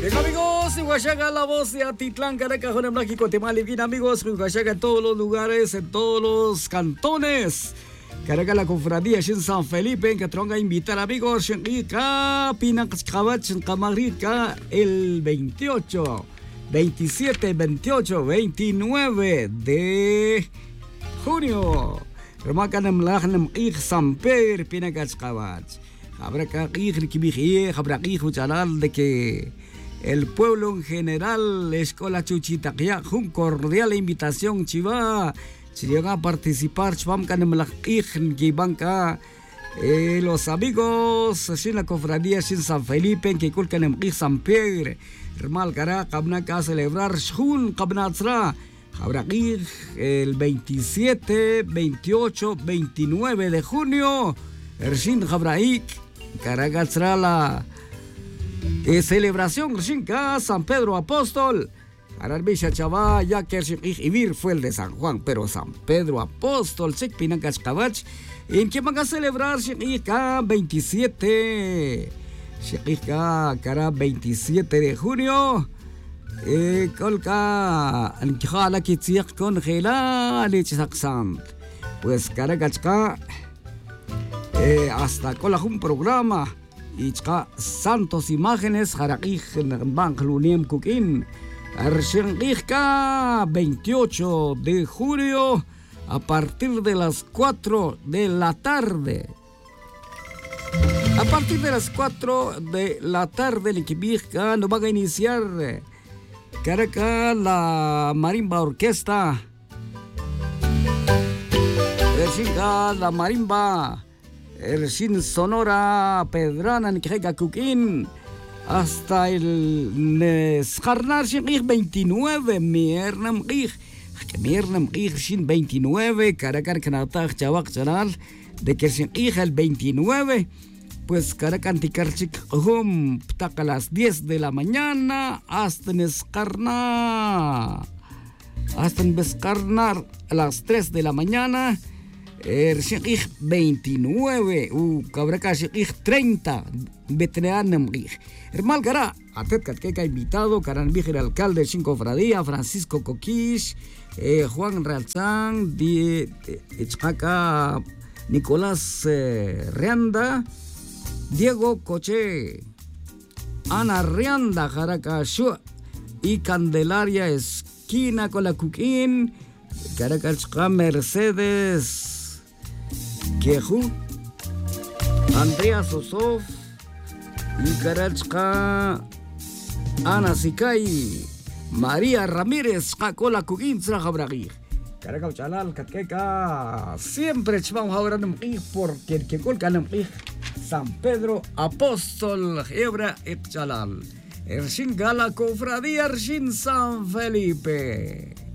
Bien, amigos, Huachaca, la voz de Atitlán, Caracas, México, Guatemala. Bien, amigos, Huachaca en todos los lugares, en todos los cantones. Caracas, la cofradía en San Felipe, en que tronga invitar amigos, en Pinacabach, en Camarica, el 28, 27, 28, 29 de junio. Remakan mlahnem San Pedro, Pinacabach. Habrá que chalal de que el pueblo en general, Escuela Chuchitaquia, un cordial invitación, chiva, si llegan a participar, chivam que banca, los amigos, así la cofradía sin San Felipe, en que culcan en San Pedro, Hermal Cara, Cabna a celebrar, Shun Cabnazra, habrá el 27, 28, 29 de junio, Ershin Jabraik, Caracas la celebración Shinka San Pedro Apóstol. Ararbisha Chava, ya que Ibir fue el de San Juan, pero San Pedro Apóstol, Sikpinacas Cabach, en que van a celebrar Shika 27, Shika Cara 27 de junio. Colca Ankhala Kitsiak con Gela Lichaksan. Pues Caracas hasta con un programa y santos imágenes Jarakij Bankluniem Kukin Arshenijka 28 de julio a partir de las 4 de la tarde. A partir de las 4 de la tarde el Kibijka nos va a iniciar Caracas la Marimba Orquesta. La Marimba el sin Sonora Pedrana en Quejeca Cuquín hasta el Nesjarnar sin 29 miernam sin 29 Caracas Canataj Chabak Chanal de que sin hija el 29 pues Caracas Anticarchic Hum taca a las 10 de la mañana hasta Nesjarnar a las 3 de la mañana. Shikh 29 Cabraca Shikh 30 Betreanam Hermal Gara Atetkat que ha invitado Caran el alcalde de Cofradía Francisco Coquís Juan Ralzán de Itzcaca Nicolás Rianda Diego Coche Ana Rianda Jaraca y Candelaria esquina con la Cuquín Caracas Mercedes Quejú, Andrea Sosov y Carachka Ana Sikai, María Ramírez, Cacola Cuguinza Jabragui. Caracas Chalal, Catqueca, siempre vamos a orar porque el que colcan San Pedro Apóstol, Hebra et Chalal. Ershin Gala Cofradía Ershin San Felipe.